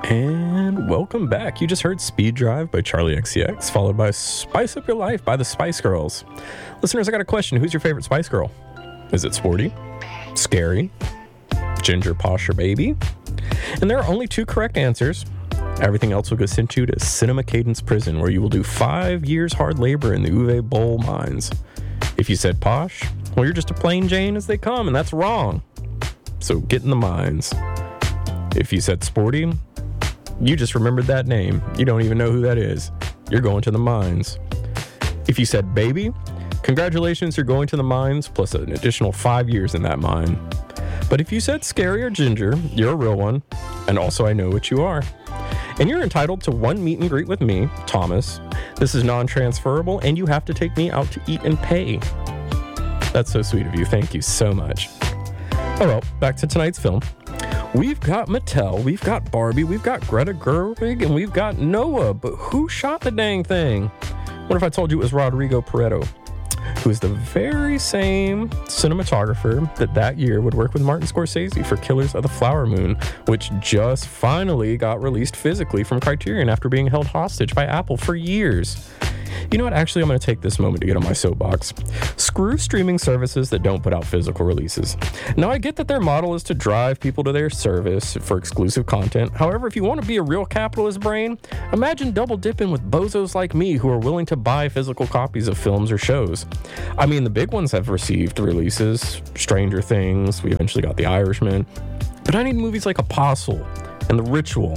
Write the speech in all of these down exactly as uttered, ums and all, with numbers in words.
And welcome back. You just heard Speed Drive by Charlie X C X, followed by Spice Up Your Life by the Spice Girls. Listeners, I got a question. Who's your favorite Spice Girl? Is it sporty, scary, ginger, posh, or baby? And there are only two correct answers. Everything else will get sent you to Cinema Cadence Prison, where you will do five years hard labor in the Uwe Boll mines. If you said posh, well, you're just a plain Jane as they come, and that's wrong. So get in the mines. If you said sporty, you just remembered that name. You don't even know who that is. You're going to the mines. If you said baby, congratulations, you're going to the mines, plus an additional five years in that mine. But if you said scary or ginger, you're a real one, and also I know what you are. And you're entitled to one meet and greet with me, Thomas. This is non-transferable, and you have to take me out to eat and pay. That's so sweet of you. Thank you so much. Oh well, back to tonight's film. We've got Mattel, we've got Barbie, we've got Greta Gerwig, and we've got Noah. But who shot the dang thing? What if I told you it was Rodrigo Prieto, who is the very same cinematographer that that year would work with Martin Scorsese for Killers of the Flower Moon, which just finally got released physically from Criterion after being held hostage by Apple for years. You know what? Actually, I'm going to take this moment to get on my soapbox. Screw streaming services that don't put out physical releases. Now, I get that their model is to drive people to their service for exclusive content. However, if you want to be a real capitalist brain, imagine double dipping with bozos like me who are willing to buy physical copies of films or shows. I mean, the big ones have received releases. Stranger Things, we eventually got The Irishman. But I need movies like Apostle and The Ritual.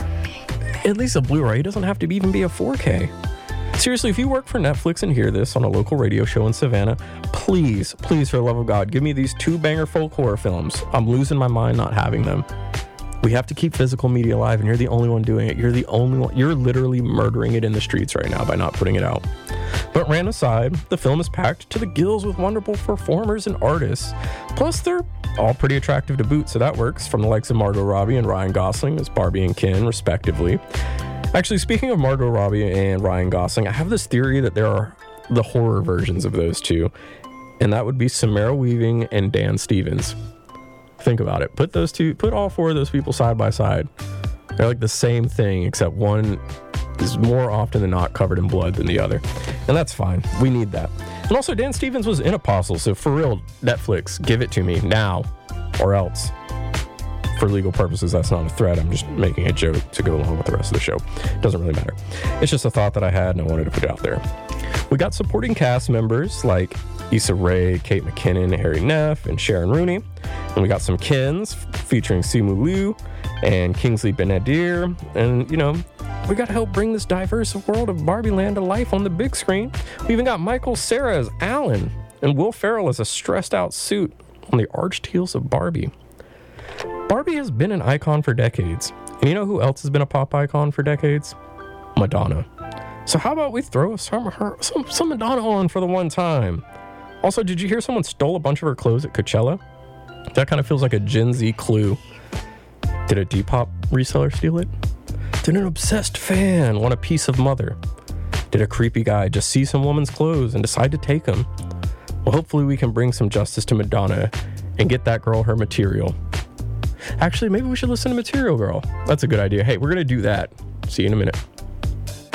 At least a Blu-ray doesn't have to even be a four K. Seriously, if you work for Netflix and hear this on a local radio show in Savannah, please, please, for the love of God, give me these two banger folk horror films. I'm losing my mind not having them. We have to keep physical media alive, and you're the only one doing it. You're the only one. You're literally murdering it in the streets right now by not putting it out. But rant aside, the film is packed to the gills with wonderful performers and artists. Plus, they're all pretty attractive to boot, so that works, from the likes of Margot Robbie and Ryan Gosling as Barbie and Ken, respectively. Actually, speaking of Margot Robbie and Ryan Gosling, I have this theory that there are the horror versions of those two, and that would be Samara Weaving and Dan Stevens. Think about it. Put those two, put all four of those people side by side. They're like the same thing, except one is more often than not covered in blood than the other. And that's fine. We need that. And also, Dan Stevens was in Apostle, so for real, Netflix, give it to me now or else. For legal purposes, that's not a threat. I'm just making a joke to go along with the rest of the show. It doesn't really matter. It's just a thought that I had and I wanted to put it out there. We got supporting cast members like Issa Rae, Kate McKinnon, Harry Neff, and Sharon Rooney. And we got some Kens featuring Simu Liu and Kingsley Ben-Adir. And, you know, we got to help bring this diverse world of Barbie Land to life on the big screen. We even got Michael Cera as Alan and Will Ferrell as a stressed out suit on the arched heels of Barbie. Barbie has been an icon for decades. And you know who else has been a pop icon for decades? Madonna. So how about we throw some her some, some Madonna on for the one time? Also, did you hear someone stole a bunch of her clothes at Coachella? That kind of feels like a Gen Z clue. Did a Depop reseller steal it? Did an obsessed fan want a piece of Mother? Did a creepy guy just see some woman's clothes and decide to take them? Well, hopefully we can bring some justice to Madonna and get that girl her material. Actually, maybe we should listen to Material Girl. That's a good idea. Hey, we're going to do that. See you in a minute.